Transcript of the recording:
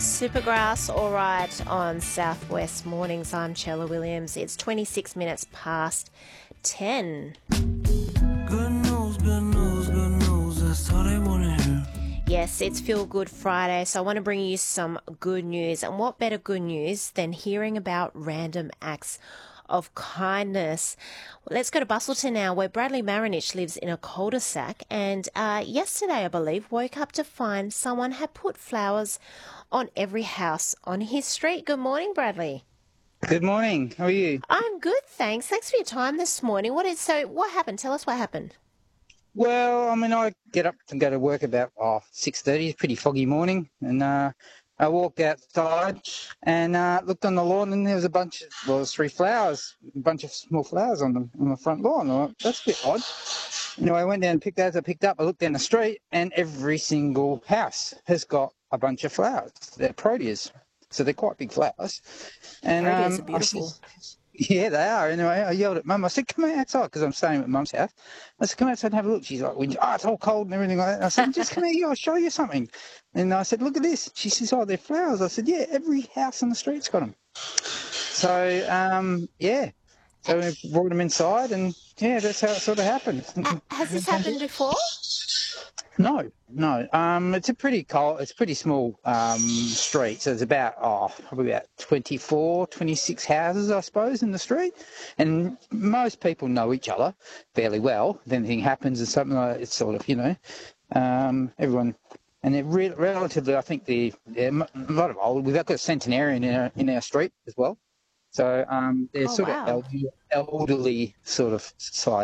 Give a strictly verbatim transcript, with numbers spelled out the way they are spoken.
Supergrass, all right, on Southwest Mornings. I'm Chella Williams. It's twenty-six minutes past ten. Good news, good news, good news. That's all they want to hear. Yes, it's Feel Good Friday, so I want to bring you some good news. And what better good news than hearing about random acts of kindness? Well, let's go to Bustleton now, where Bradley Marinich lives in a cul-de-sac. And uh, yesterday, I believe, woke up to find someone had put flowers on every house on his street. Good morning, Bradley. Good morning. How are you? I'm good, thanks. Thanks for your time this morning. What is so? What happened? Tell us what happened. Well, I mean, I get up and go to work about oh, six thirty. It's a pretty foggy morning. And uh, I walked outside and uh, looked on the lawn, and there was a bunch of, well, there was three flowers, a bunch of small flowers on the, on the front lawn. I thought, that's a bit odd. Anyway, I went down and picked those. I picked up, I looked down the street, and every single house has got a bunch of flowers. They're proteas, so they're quite big flowers. And Proteas um, are beautiful. I said, yeah, they are. Anyway, I yelled at Mum. I said, come outside, because I'm staying at Mum's house. I said, come outside and have a look. She's like, oh, it's all cold and everything like that. And I said, just come here, I'll show you something. And I said, look at this. She says, oh, they're flowers. I said, yeah, every house on the street's got them. So, um, yeah. So we brought them inside, and, yeah, that's how it sort of happened. Uh, has this happened before? No, no. Um, it's a pretty cold, it's a pretty small um, street. So there's about, oh, probably about twenty-four, twenty-six houses, I suppose, in the street. And most people know each other fairly well. If anything happens or something like that, it's sort of, you know, um, everyone. And they're re- relatively, I think, they're, they're a lot of old. We've got a centenarian in our, in our street as well. So um, they're Oh, sort wow. of elderly, elderly sort of society.